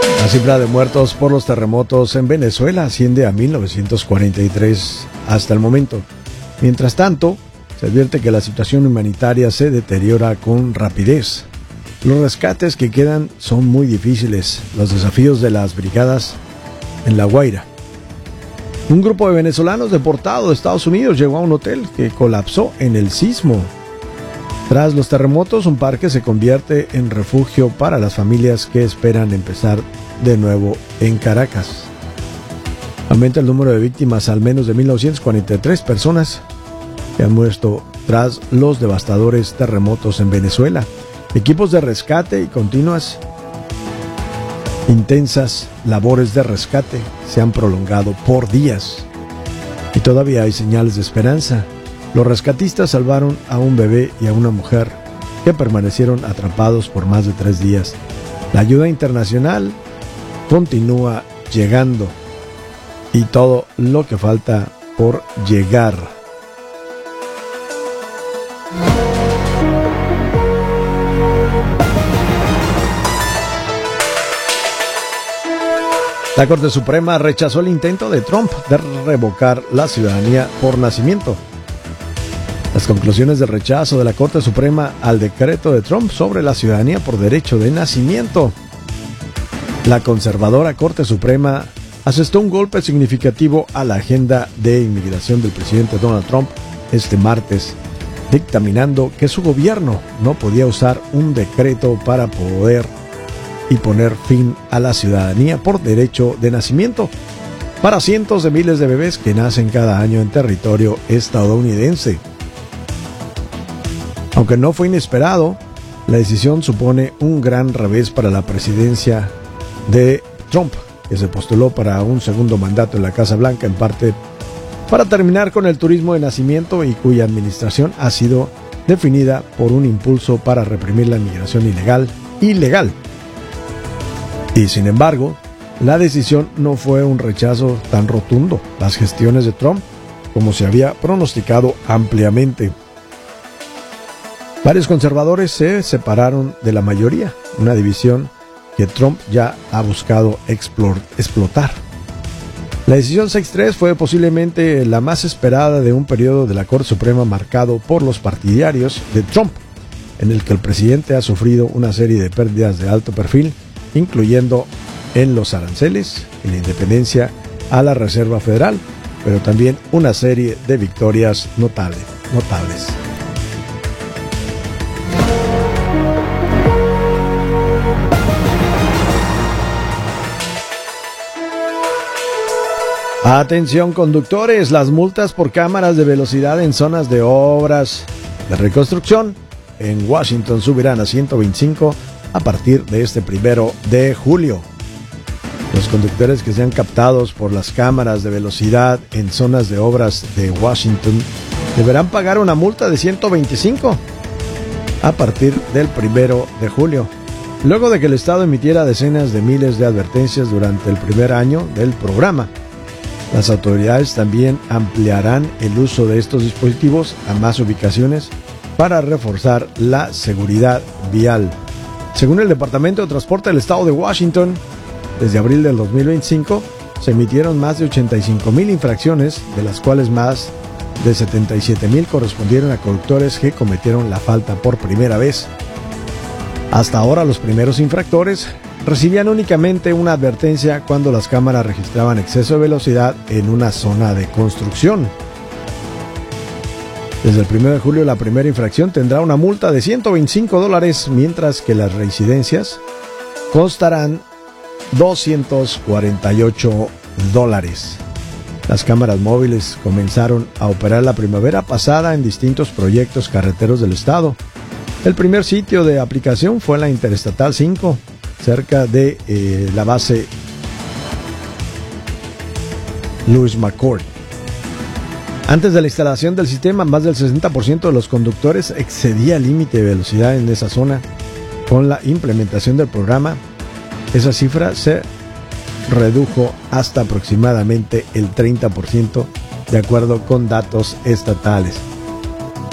La cifra de muertos por los terremotos en Venezuela asciende a 1943 hasta el momento. Mientras tanto, se advierte que la situación humanitaria se deteriora con rapidez. Los rescates que quedan son muy difíciles. Los desafíos de las brigadas en La Guaira. Un grupo de venezolanos deportados de Estados Unidos llegó a un hotel que colapsó en el sismo. Tras los terremotos, un parque se convierte en refugio para las familias que esperan empezar de nuevo en Caracas. Aumenta el número de víctimas al menos de 1943 personas que han muerto tras los devastadores terremotos en Venezuela. Equipos de rescate y continuas intensas labores de rescate se han prolongado por días y todavía hay señales de esperanza. Los rescatistas salvaron a un bebé y a una mujer que permanecieron atrapados por más de 3 días. La ayuda internacional continúa llegando y todo lo que falta por llegar. La Corte Suprema rechazó el intento de Trump de revocar la ciudadanía por nacimiento. Las conclusiones de rechazo de la Corte Suprema al decreto de Trump sobre la ciudadanía por derecho de nacimiento. La conservadora Corte Suprema asestó un golpe significativo a la agenda de inmigración del presidente Donald Trump este martes, dictaminando que su gobierno no podía usar un decreto para poder y poner fin a la ciudadanía por derecho de nacimiento para cientos de miles de bebés que nacen cada año en territorio estadounidense. Aunque no fue inesperado, la decisión supone un gran revés para la presidencia de Trump, que se postuló para un segundo mandato en la Casa Blanca, en parte para terminar con el turismo de nacimiento y cuya administración ha sido definida por un impulso para reprimir la inmigración ilegal. Y sin embargo, la decisión no fue un rechazo tan rotundo. Las gestiones de Trump, como se había pronosticado ampliamente. Varios conservadores se separaron de la mayoría, una división que Trump ya ha buscado explotar. La decisión 6-3 fue posiblemente la más esperada de un periodo de la Corte Suprema marcado por los partidarios de Trump, en el que el presidente ha sufrido una serie de pérdidas de alto perfil, incluyendo en los aranceles, en la independencia a la Reserva Federal, pero también una serie de victorias notables. Atención conductores, las multas por cámaras de velocidad en zonas de obras de reconstrucción en Washington subirán a 125 a partir de este 1 de julio. Los conductores que sean captados por las cámaras de velocidad en zonas de obras de Washington deberán pagar una multa de 125 a partir del 1 de julio, luego de que el Estado emitiera decenas de miles de advertencias durante el primer año del programa. Las autoridades también ampliarán el uso de estos dispositivos a más ubicaciones para reforzar la seguridad vial. Según el Departamento de Transporte del Estado de Washington, desde abril del 2025 se emitieron más de 85,000 infracciones, de las cuales más de 77,000 correspondieron a conductores que cometieron la falta por primera vez. Hasta ahora, los primeros infractores recibían únicamente una advertencia cuando las cámaras registraban exceso de velocidad en una zona de construcción. Desde el 1 de julio, la primera infracción tendrá una multa de $125, mientras que las reincidencias costarán $248. Las cámaras móviles comenzaron a operar la primavera pasada en distintos proyectos carreteros del estado. El primer sitio de aplicación fue la Interestatal 5, cerca de la base Lewis McCord. Antes de la instalación del sistema, más del 60% de los conductores excedía el límite de velocidad en esa zona. Con la implementación del programa, esa cifra se redujo hasta aproximadamente el 30%, de acuerdo con datos estatales.